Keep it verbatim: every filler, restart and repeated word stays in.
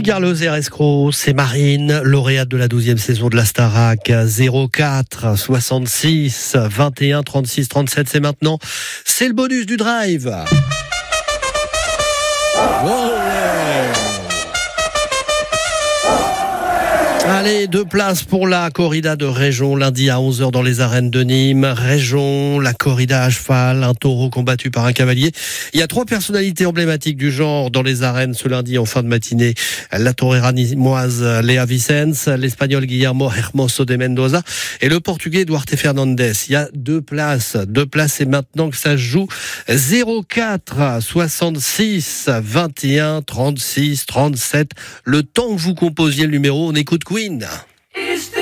Carlos Escroc, c'est Marine, lauréate de la douzième saison de la Starac. Zéro quatre soixante-six vingt et un trente-six trente-sept, c'est maintenant. C'est le bonus du drive. Wow. Allez, deux places pour la corrida de Réjon, lundi à onze heures dans les arènes de Nîmes. Réjon, la corrida à cheval, un taureau combattu par un cavalier. Il y a trois personnalités emblématiques du genre dans les arènes ce lundi en fin de matinée. La torera nimoise Léa Vicens, l'espagnol Guillermo Hermoso de Mendoza et le portugais Duarte Fernandes. Il y a deux places, deux places et maintenant que ça se joue. Zéro quatre soixante-six vingt et un trente-six trente-sept. Le temps que vous composiez le numéro, on écoute Queen.